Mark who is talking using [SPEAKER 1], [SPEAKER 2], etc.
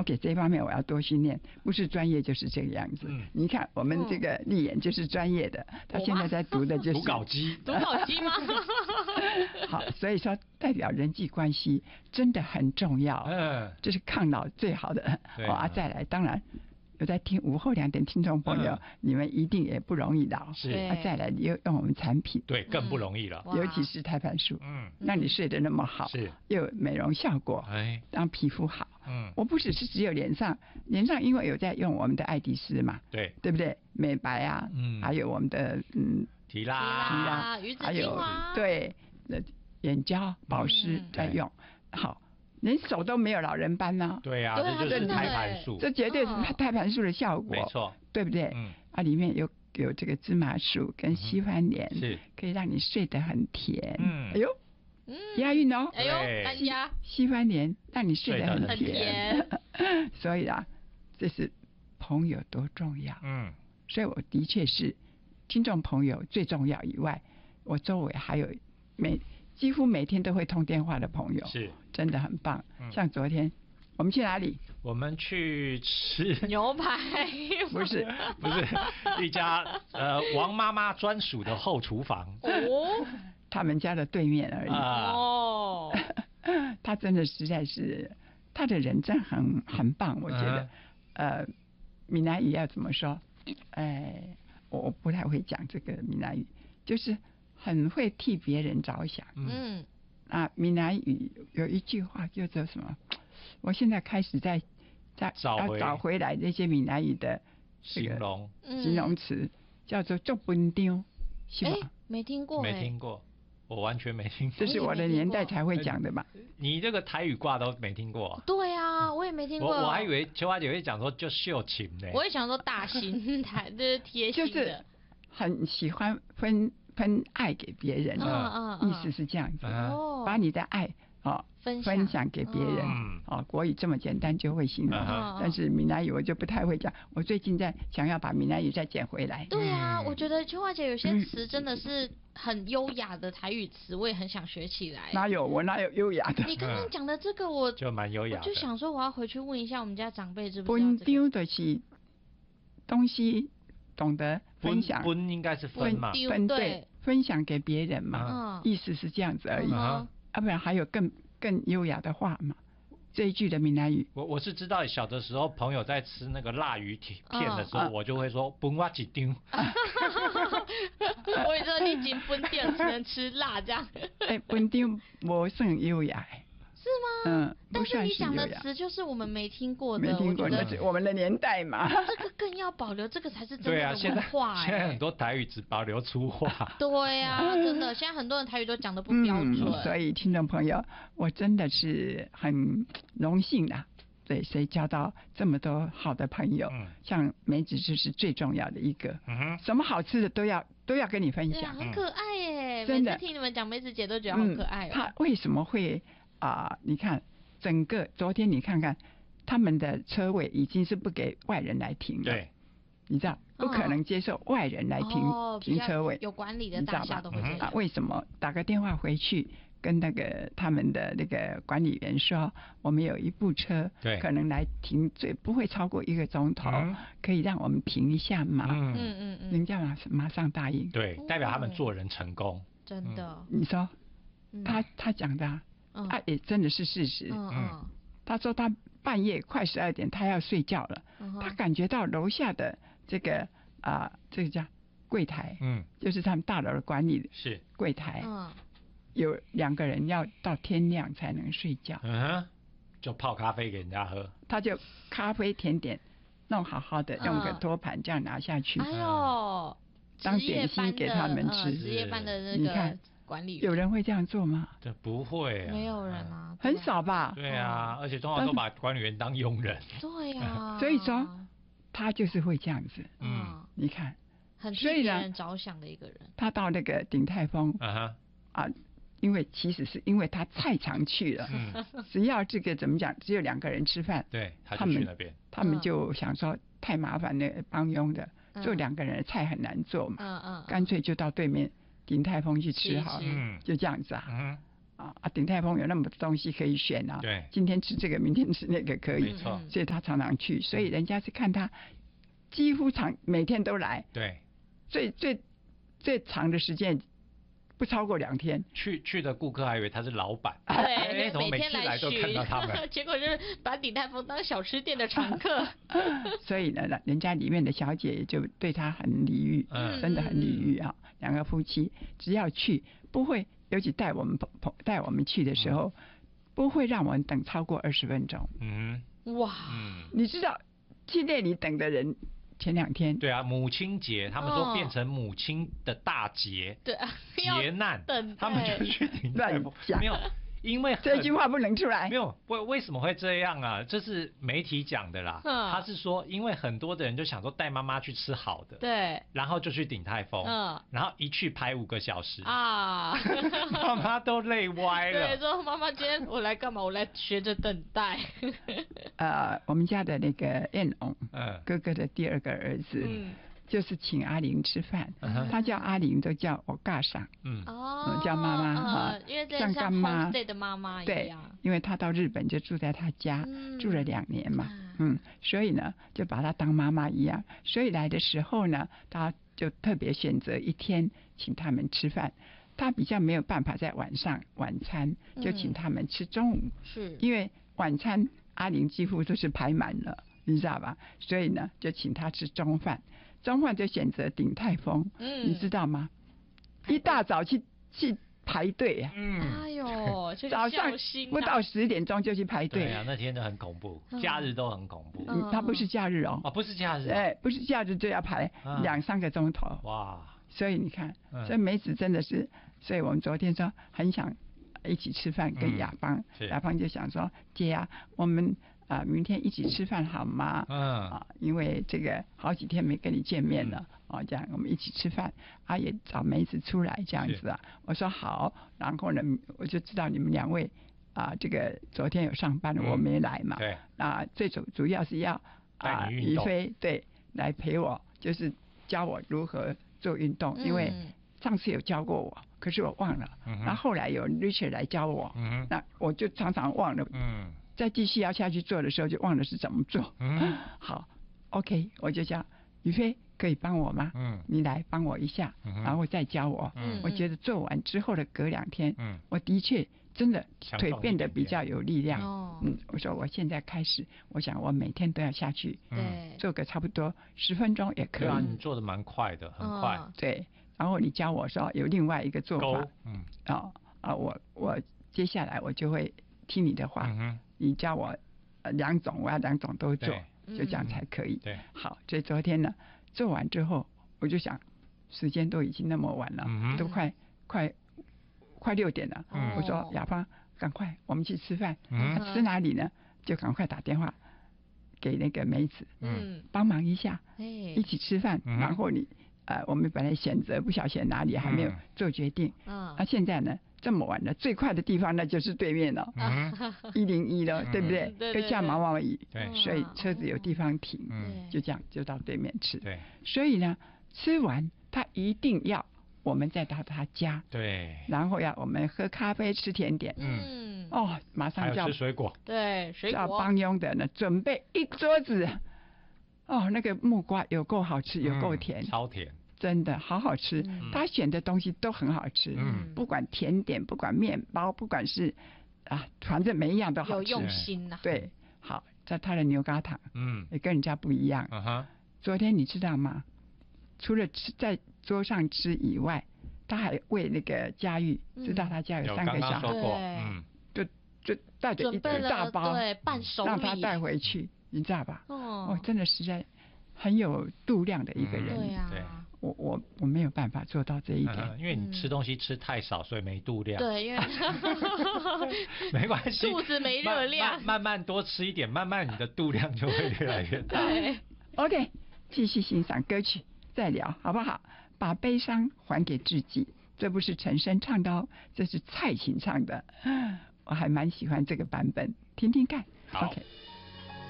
[SPEAKER 1] OK， 这方面我要多训练，不是专业就是这个样子。你看我们这个丽妍就是专业的，她现在在读的就是
[SPEAKER 2] 读稿机，
[SPEAKER 3] 读稿机吗？
[SPEAKER 1] 好，所以说代表人际关系真的很重要，这是抗老最好的。再来，当然有在听午后2点听众朋友，你们一定也不容易老，
[SPEAKER 2] 是
[SPEAKER 1] 再来又用我们产品，
[SPEAKER 2] 对，更不容易了，
[SPEAKER 1] 尤其是胎盘素，让你睡得那么好，
[SPEAKER 2] 是
[SPEAKER 1] 又有美容效果，让皮肤好。我不只有脸上因为有在用我们的爱迪丝嘛，对不对？美白啊，还有我们的
[SPEAKER 2] 提拉，
[SPEAKER 3] 鱼子精华，
[SPEAKER 1] 对，眼胶保湿在用，好。连手都没有老人斑呢。
[SPEAKER 2] 对啊，这就是胎盘素，
[SPEAKER 1] 这绝对是胎盘素的效果，
[SPEAKER 2] 没错，
[SPEAKER 1] 对不对？里面有这个芝麻素跟西番莲，
[SPEAKER 2] 是
[SPEAKER 1] 可以让你睡得很甜。哎呦，押韵哦！
[SPEAKER 3] 哎呦，单押
[SPEAKER 1] 西番莲让你睡得很甜。所以啊，这是朋友多重要。所以我的确是听众朋友最重要以外，我周围还有几乎每天都会通电话的朋友，是真的很棒。像昨天我们去哪里？
[SPEAKER 2] 我们去吃
[SPEAKER 3] 牛排，
[SPEAKER 1] 不是
[SPEAKER 2] 一家王妈妈专属的后厨房
[SPEAKER 3] 哦，
[SPEAKER 1] 他们家的对面而已
[SPEAKER 3] 哦。
[SPEAKER 1] 他真的实在是，他的人真很棒，我觉得。闽南语要怎么说？我不太会讲这个闽南语，就是很会替别人着想。闽南语有一句话叫做什么？我现在开始在找回来那些闽南语的这个形容词，叫做做本丢，是吧？
[SPEAKER 3] 没听过，
[SPEAKER 2] 我完全没听过。
[SPEAKER 1] 这是我的年代才会讲的吧？
[SPEAKER 2] 你这个台语挂都没听过？
[SPEAKER 3] 对啊，我也没听过。
[SPEAKER 2] 我还以为秋花姐会讲说就秀琴呢。
[SPEAKER 3] 我也想说大型台的贴心的，
[SPEAKER 1] 就是很喜欢分爱给别人，意思是这样子，把你的爱分享给别人，国语这么简单就会形容，但是闽南语我就不太会讲。我最近想要把闽南语再捡回来。
[SPEAKER 3] 对啊，我觉得秋花姐有些词真的是很优雅的台语词，我也很想学起来。
[SPEAKER 1] 我哪有优雅的？
[SPEAKER 3] 你刚刚讲的这个我
[SPEAKER 2] 就蛮优雅的，
[SPEAKER 3] 我就想说我要回去问一下我们家长辈知不知道。
[SPEAKER 1] 分丢的是东西懂得分享，
[SPEAKER 2] 分应该是分嘛，
[SPEAKER 1] 对，分享给别人嘛，意思是这样子而已。要不然还有更优雅的话嘛？这一句的闽南语，
[SPEAKER 2] 我是知道小的时候朋友在吃那个辣鱼片的时候，我就会说分我一张。
[SPEAKER 3] 我也知道你已经分店只能吃辣这样。
[SPEAKER 1] 分张不算优雅。
[SPEAKER 3] 是吗？但是你讲的词就是我们没听过的，
[SPEAKER 1] 我们的年代嘛。
[SPEAKER 3] 这个更要保留，这个才是真的文化。
[SPEAKER 2] 现在很多台语只保留粗话。
[SPEAKER 3] 对啊，真的，现在很多人台语都讲得不标准。
[SPEAKER 1] 所以听众朋友，我真的是很荣幸的，对，所以交到这么多好的朋友。像梅子就是最重要的一个，什么好吃的都要跟你分享，
[SPEAKER 3] 很可爱耶。
[SPEAKER 1] 真的，
[SPEAKER 3] 每次听你们讲梅子姐都觉得好可爱哦。
[SPEAKER 1] 她为什么会？你看，整个昨天你看看，他们的车位已经是不给外人来停了。对，你知道不可能接受外人来停车位，
[SPEAKER 3] 有管理的大厦都会这样。
[SPEAKER 1] 为什么？打个电话回去跟他们的那个管理员说，我们有一部车，可能来停不会超过1个钟头，可以让我们停一下嘛？人家马上答应。
[SPEAKER 2] 对，代表他们做人成功。
[SPEAKER 3] 真的，
[SPEAKER 1] 你说他讲的。也真的是事实。他说他半夜快12点，他要睡觉了。他感觉到楼下的这个叫柜台，就是他们大楼的管理是柜台，有2个人要到天亮才能睡觉。
[SPEAKER 2] 就泡咖啡给人家喝。
[SPEAKER 1] 他就咖啡甜点弄好好的，用个托盘这样拿下去。
[SPEAKER 3] 哎呦，
[SPEAKER 1] 当点心给他们吃。
[SPEAKER 3] 值夜班的那个，
[SPEAKER 1] 你看。
[SPEAKER 3] 管理
[SPEAKER 1] 有人会这样做吗？
[SPEAKER 2] 这不会
[SPEAKER 3] 没有人啊，
[SPEAKER 1] 很少吧？
[SPEAKER 2] 对啊，而且通常都把管理员当佣人。
[SPEAKER 3] 对啊，
[SPEAKER 1] 所以说他就是会这样子。你看，
[SPEAKER 3] 很替别人着想的一个人。
[SPEAKER 1] 他到那个鼎泰丰因为其实是因为他太常去了，只要这个怎么讲，只有2个人吃饭，
[SPEAKER 2] 对，他就去那边，
[SPEAKER 1] 他们就想说太麻烦了，帮佣的做2个人的菜很难做嘛，干脆就到对面鼎泰丰去吃好了，就这样子鼎泰丰有那么多东西可以选啊，
[SPEAKER 2] 对，
[SPEAKER 1] 今天吃这个，明天吃那个可以，
[SPEAKER 2] 没错，
[SPEAKER 1] 所以他常常去，所以人家是看他几乎每天都来，
[SPEAKER 2] 对，
[SPEAKER 1] 最长的时间不超过2天。
[SPEAKER 2] 去的顾客还以为他是老板，
[SPEAKER 3] 对，
[SPEAKER 2] 怎么每次来都看到他们？
[SPEAKER 3] 结果就是把鼎泰丰当小吃店的常客。
[SPEAKER 1] 所以呢，人家里面的小姐就对他很礼遇，真的很礼遇啊。2个夫妻只要去，不会，尤其带我们去的时候，不会让我们等超过20分钟。
[SPEAKER 3] 哇，
[SPEAKER 1] 你知道去那里等的人。前2天，
[SPEAKER 2] 对啊，母亲节，他们说变成母亲的大节，
[SPEAKER 3] 对啊，
[SPEAKER 2] 劫难，他们就去鼎泰丰，没有，因为
[SPEAKER 1] 这句话不能出来。
[SPEAKER 2] 没有，为什么会这样啊？这是媒体讲的啦。他是说，因为很多的人就想说带妈妈去吃好的，
[SPEAKER 3] 对，
[SPEAKER 2] 然后就去鼎泰丰，然后一去排5个小时
[SPEAKER 3] 啊，
[SPEAKER 2] 妈妈都累歪了。
[SPEAKER 3] 对，说妈妈今天我来干嘛？我来学着等待。
[SPEAKER 1] 我们家的那个燕翁，哥哥的第2个儿子，就是请阿玲吃饭，他叫阿玲都叫我尬上，叫妈妈
[SPEAKER 3] 因为
[SPEAKER 1] 像干妈
[SPEAKER 3] 的妈妈一样。
[SPEAKER 1] 对，因为他到日本就住在他家，住了2年嘛，所以呢就把他当妈妈一样，所以来的时候呢，他就特别选择一天请他们吃饭。他比较没有办法在晚上晚餐就请他们吃中午，
[SPEAKER 3] 是
[SPEAKER 1] 因为晚餐阿玲几乎都是排满了，你知道吧？所以呢就请他吃中饭，中饭就选择鼎泰丰，你知道吗？一大早去排队啊，
[SPEAKER 3] 哎呦，
[SPEAKER 1] 早上不到10点钟就去排队。
[SPEAKER 2] 对啊，那天就很恐怖，假日都很恐怖。
[SPEAKER 1] 他不是假日哦，
[SPEAKER 2] 不是假日，
[SPEAKER 1] 不是假日就要排2-3个钟头。
[SPEAKER 2] 哇！
[SPEAKER 1] 所以你看，所以梅子真的是，所以我们昨天说很想一起吃饭，跟亚芳，亚芳就想说，姐啊，我们明天一起吃饭好吗？因为这个好几天没跟你见面了，这样我们一起吃饭，也找梅子出来这样子啊。我说好，然后呢，我就知道你们2位这个昨天有上班，我没来嘛。
[SPEAKER 2] 对。
[SPEAKER 1] 最主要是要于飞对来陪我，就是教我如何做运动，因为上次有教过我，可是我忘了。然后后来有 Richard 来教我，那我就常常忘了。再继续要下去做的时候，就忘了是怎么做。好 ，OK， 我就叫于飞可以帮我吗？你来帮我一下，然后再教我。我觉得做完之后的隔2天，我的确真的腿变得比较有力量。我说我现在开始，我想我每天都要下去，做个差不多10分钟也可以。
[SPEAKER 2] 你做的蛮快的，很快。
[SPEAKER 1] 对，然后你教我说有另外一个做法。我接下来我就会听你的话。你教我2种，我要2种都做，就这样才可以。
[SPEAKER 2] 对，
[SPEAKER 1] 好，所以昨天呢做完之后，我就想时间都已经那么晚了，都快6点了。我说亚芳，赶快我们去吃饭。吃哪里呢？就赶快打电话给那个梅子，帮忙一下，一起吃饭。然后我们本来选择不晓得选哪里，还没有做决定。现在呢？这么晚了，最快的地方那就是对面了，101了，对不对？跟下毛毛雨，所以车子有地方停，就这样就到对面吃。
[SPEAKER 2] 对，
[SPEAKER 1] 所以呢，吃完他一定要我们再到他家，
[SPEAKER 2] 对，
[SPEAKER 1] 然后要我们喝咖啡吃甜点，马上叫
[SPEAKER 2] 吃水果，
[SPEAKER 3] 对，水果
[SPEAKER 1] 叫帮佣的呢准备一桌子，那个木瓜有够好吃，有够甜，
[SPEAKER 2] 超甜。
[SPEAKER 1] 真的好好吃，他选的东西都很好吃，不管甜点，不管面包，不管是反正每一样都好吃，
[SPEAKER 3] 有用心呐。
[SPEAKER 1] 对，好，在他的牛轧糖，也跟人家不一样。昨天你知道吗？除了吃在桌上吃以外，他还为那个佳玉，知道他家有3个小孩，就带着一大包，
[SPEAKER 3] 对，伴手礼
[SPEAKER 1] 让他带回去，你知道吧？真的实在很有度量的一个人。
[SPEAKER 3] 对呀。
[SPEAKER 1] 我没有办法做到这一点，
[SPEAKER 2] 因为你吃东西吃太少，所以没度量。
[SPEAKER 3] 对，因为
[SPEAKER 2] 没关系，
[SPEAKER 3] 肚子没热量，
[SPEAKER 2] 慢慢多吃一点，慢慢你的度量就会越来越大。
[SPEAKER 3] 对
[SPEAKER 1] ，OK， 继续欣赏歌曲，再聊好不好？把悲伤还给自己，这不是陈升唱的哦，这是蔡琴唱的，我还蛮喜欢这个版本，听听看。
[SPEAKER 2] 好。
[SPEAKER 1] OK。